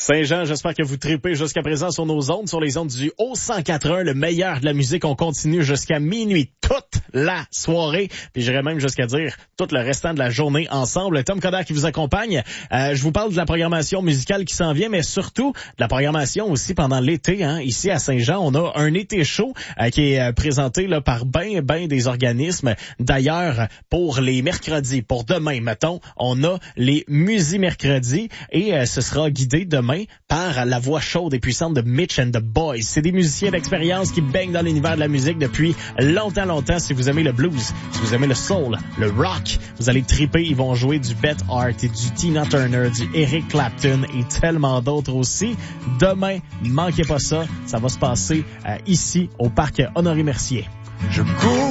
Saint-Jean, j'espère que vous tripez jusqu'à présent sur nos ondes, sur les ondes du O104.1, le meilleur de la musique. On continue jusqu'à minuit, toute la soirée, puis j'irais même jusqu'à dire tout le restant de la journée ensemble. Tom Coderre qui vous accompagne. Je vous parle de la programmation musicale qui s'en vient, mais surtout de la programmation aussi pendant l'été. Ici à Saint-Jean, on a un été chaud qui est présenté là par ben des organismes. D'ailleurs, pour les mercredis, pour demain, mettons, on a les Musi-mercredis et ce sera guidé demain par la voix chaude et puissante de Mitch and the Boys. C'est des musiciens d'expérience qui baignent dans l'univers de la musique depuis longtemps. Si vous aimez le blues, si vous aimez le soul, le rock, vous allez triper. Ils vont jouer du Beth Hart et du Tina Turner, du Eric Clapton et tellement d'autres aussi. Demain, manquez pas ça. Ça va se passer ici au parc Honoré-Mercier.